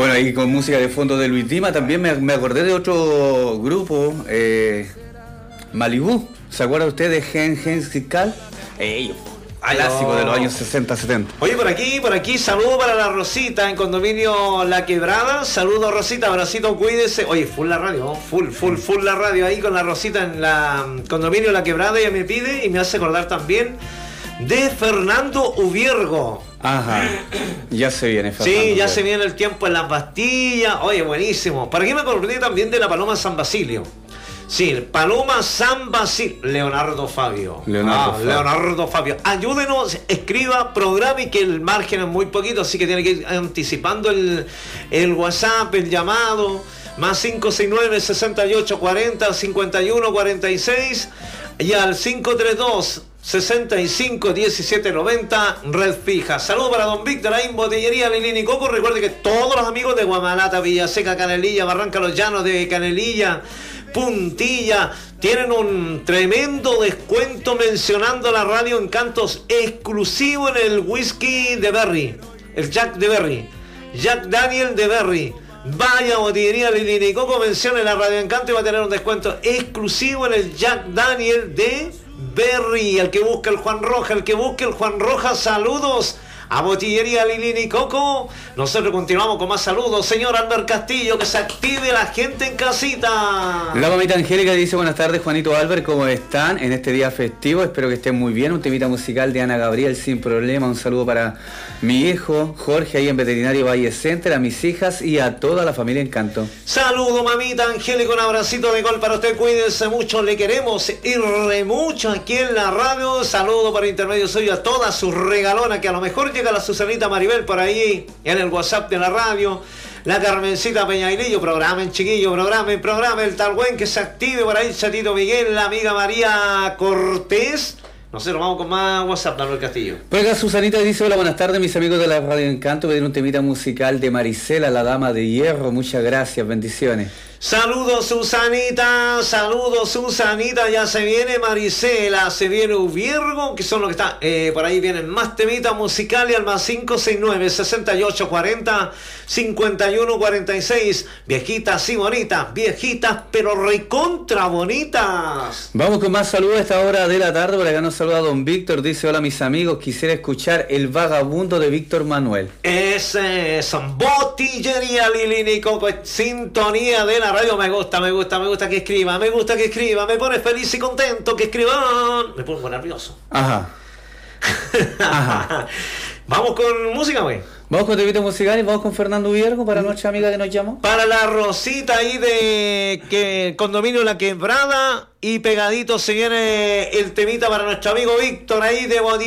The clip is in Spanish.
Bueno, ahí con música de fondo de Luis Dima también me acordé de otro grupo, Malibú. ¿Se acuerda usted de Gen Sical? Clásico de los años 60, 70. Oye, por aquí, saludo para la Rosita en condominio La Quebrada. Saludo, Rosita, abracito, cuídese. Oye, full la radio, full la radio ahí con la Rosita en la condominio La Quebrada. Ella me pide y me hace acordar también de Fernando Ubiergo. Ajá, ya se viene Fernando. Sí, ya se viene el tiempo en las Bastillas. Oye, buenísimo. Por aquí me acordé también de la Paloma San Basilio. Sí, Paloma San Basilio. Leonardo Fabio. Leonardo Fabio. Ayúdenos, escriba, programa, y que el margen es muy poquito, así que tiene que ir anticipando el WhatsApp, el llamado. Más 569-6840-5146 y al 532-65-1790, red fija. Saludos para don Víctor ahí en Botillería Lilini Coco. Recuerde que todos los amigos de Guamalata, Villaseca, Canelilla, Barranca Los Llanos de Canelilla, Puntilla, tienen un tremendo descuento mencionando la radio Encantos exclusivo en el whisky de Berry, el Jack de Berry, Jack Daniel de Berry. Vaya a Botillería Lilini Coco, mencione la radio Encanto y va a tener un descuento exclusivo en el Jack Daniel de Berry. El que busque el Juan Roja, saludos a Botillería Lilini Coco. Nosotros continuamos con más saludos. Señor Albert Castillo, que se active la gente en casita. La mamita Angélica dice: buenas tardes, Juanito Albert, ¿cómo están en este día festivo? Espero que estén muy bien. Un temita musical de Ana Gabriel, Sin Problema. Un saludo para mi hijo Jorge ahí en Veterinario Valle Center, a mis hijas y a toda la familia Encanto. Saludo, mamita Angélica, un abracito de gol para usted. Cuídense mucho, le queremos y re mucho aquí en la radio. Saludo por intermedio suyo a todas sus regalonas, que a lo mejor llega la Susanita Maribel por ahí en el WhatsApp de la radio, la Carmencita Peñailillo. Programen, chiquillos, programen el tal buen que se active por ahí, Chatito Miguel, la amiga María Cortés. Nosotros vamos con más WhatsApp, Manuel Castillo. Por acá Susanita dice: hola, buenas tardes, mis amigos de la Radio Encanto. Pedir un temita musical de Marisela, la Dama de Hierro. Muchas gracias, bendiciones. Saludos, Susanita, ya se viene Marisela, se viene Ubiergo, que son los que están, por ahí vienen más temitas musicales al más 569-6840-5146, viejitas y bonitas, viejitas pero recontra bonitas. Vamos con más saludos a esta hora de la tarde. Por acá nos saluda don Víctor, dice: hola mis amigos, quisiera escuchar El Vagabundo de Víctor Manuel. Ese es Botillería Lilini Coco, sintonía de la radio. Me gusta que escriba, me pone feliz y contento que escriban. Me pongo nervioso. Ajá. Vamos con música, güey. Vamos con temita musical y vamos con Fernando Ubiergo para nuestra amiga que nos llamó. Para la Rosita ahí de condominio La Quebrada, y pegadito se viene el temita para nuestro amigo Víctor ahí de Botillería.